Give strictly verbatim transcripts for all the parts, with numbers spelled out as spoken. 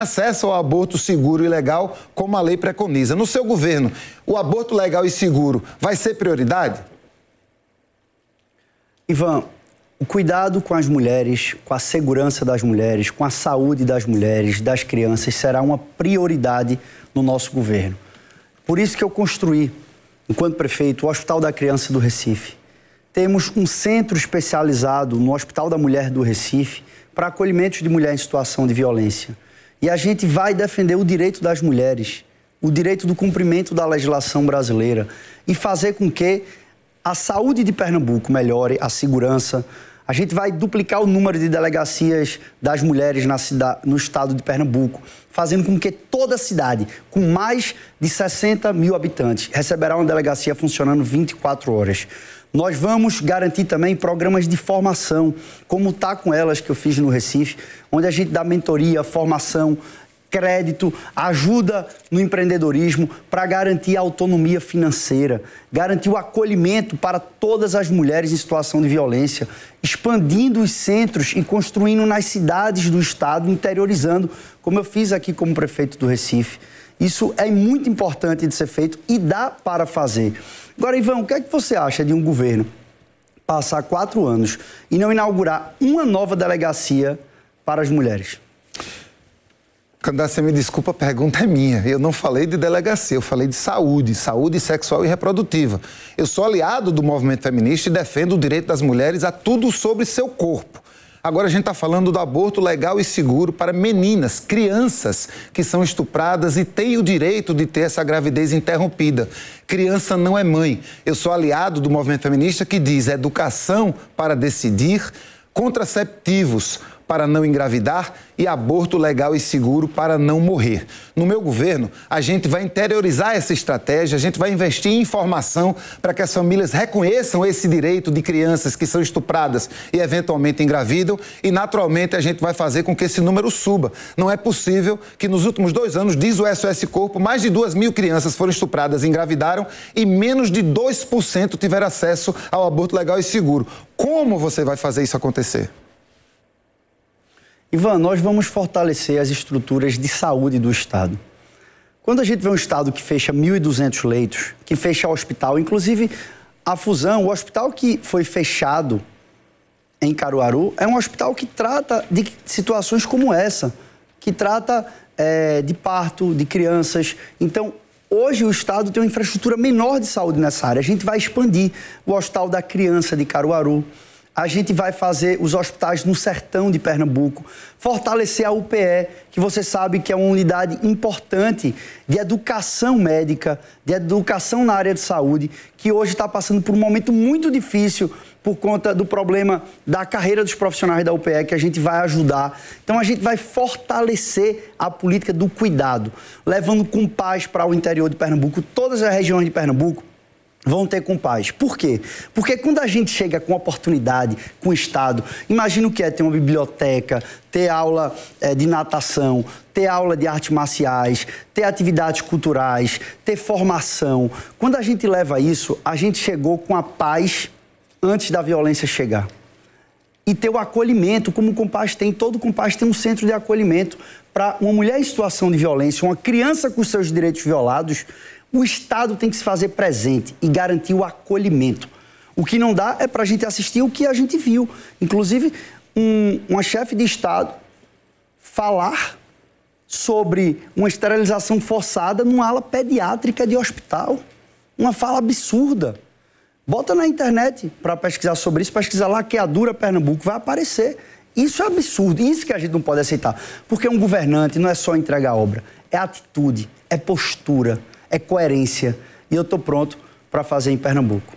acesso ao aborto seguro e legal, como a lei preconiza. No seu governo, o aborto legal e seguro vai ser prioridade? Ivan, o cuidado com as mulheres, com a segurança das mulheres, com a saúde das mulheres, das crianças, será uma prioridade no nosso governo. Por isso que eu construí, enquanto prefeito, o Hospital da Criança do Recife. Temos um centro especializado no Hospital da Mulher do Recife para acolhimento de mulher em situação de violência. E a gente vai defender o direito das mulheres, o direito do cumprimento da legislação brasileira e fazer com que a saúde de Pernambuco melhore, a segurança. A gente vai duplicar o número de delegacias das mulheres na cidade, no estado de Pernambuco, fazendo com que toda a cidade, com mais de sessenta mil habitantes, receberá uma delegacia funcionando vinte e quatro horas. Nós vamos garantir também programas de formação, como Tá Com Elas, que eu fiz no Recife, onde a gente dá mentoria, formação, crédito, ajuda no empreendedorismo para garantir a autonomia financeira, garantir o acolhimento para todas as mulheres em situação de violência, expandindo os centros e construindo nas cidades do estado, interiorizando, como eu fiz aqui como prefeito do Recife. Isso é muito importante de ser feito e dá para fazer. Agora, Ivan, o que é que você acha de um governo passar quatro anos e não inaugurar uma nova delegacia para as mulheres? Candidato, você me desculpa, a pergunta é minha. Eu não falei de delegacia, eu falei de saúde, saúde sexual e reprodutiva. Eu sou aliado do movimento feminista e defendo o direito das mulheres a tudo sobre seu corpo. Agora a gente está falando do aborto legal e seguro para meninas, crianças que são estupradas e têm o direito de ter essa gravidez interrompida. Criança não é mãe. Eu sou aliado do movimento feminista que diz educação para decidir, contraceptivos para não engravidar e aborto legal e seguro para não morrer. No meu governo, a gente vai interiorizar essa estratégia, a gente vai investir em informação para que as famílias reconheçam esse direito de crianças que são estupradas e eventualmente engravidam e, naturalmente, a gente vai fazer com que esse número suba. Não é possível que nos últimos dois anos, diz o S O S Corpo, mais de duas mil crianças foram estupradas e engravidaram e menos de dois por cento tiveram acesso ao aborto legal e seguro. Como você vai fazer isso acontecer? Ivan, nós vamos fortalecer as estruturas de saúde do estado. Quando a gente vê um estado que fecha mil e duzentos leitos, que fecha o hospital, inclusive a fusão, o hospital que foi fechado em Caruaru, é um hospital que trata de situações como essa, que trata é, de parto, de crianças. Então, hoje o estado tem uma infraestrutura menor de saúde nessa área. A gente vai expandir o Hospital da Criança de Caruaru. A gente vai fazer os hospitais no sertão de Pernambuco, fortalecer a U P E, que você sabe que é uma unidade importante de educação médica, de educação na área de saúde, que hoje está passando por um momento muito difícil por conta do problema da carreira dos profissionais da U P E, que a gente vai ajudar. Então a gente vai fortalecer a política do cuidado, levando com paz para o interior de Pernambuco, todas as regiões de Pernambuco vão ter com paz. Por quê? Porque quando a gente chega com oportunidade, com o Estado, imagina o que é ter uma biblioteca, ter aula é, de natação, ter aula de artes marciais, ter atividades culturais, ter formação. Quando a gente leva isso, a gente chegou com a paz antes da violência chegar. E ter o acolhimento, como o Compaz tem, todo Compaz tem um centro de acolhimento para uma mulher em situação de violência, uma criança com seus direitos violados. O Estado tem que se fazer presente e garantir o acolhimento. O que não dá é para a gente assistir o que a gente viu. Inclusive, um, uma chefe de Estado falar sobre uma esterilização forçada numa ala pediátrica de hospital. Uma fala absurda. Bota na internet para pesquisar sobre isso, pesquisar lá que é a Dura Pernambuco, vai aparecer. Isso é absurdo, isso que a gente não pode aceitar. Porque um governante não é só entregar obra, é atitude, é postura, é coerência. E eu estou pronto para fazer em Pernambuco.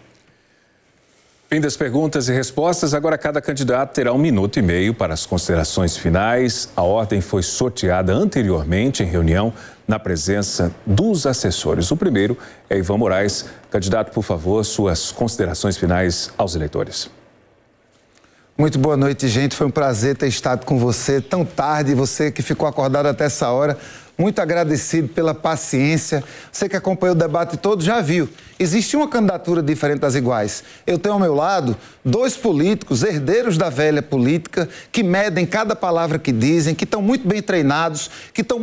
Fim das perguntas e respostas. Agora cada candidato terá um minuto e meio para as considerações finais. A ordem foi sorteada anteriormente em reunião na presença dos assessores. O primeiro é Ivan Moraes. Candidato, por favor, suas considerações finais aos eleitores. Muito boa noite, gente. Foi um prazer ter estado com você tão tarde. Você que ficou acordado até essa hora. muito agradecido pela paciência. Você que acompanhou o debate todo já viu. Existe uma candidatura diferente das iguais. Eu tenho ao meu lado dois políticos, herdeiros da velha política, que medem cada palavra que dizem, que estão muito bem treinados, que estão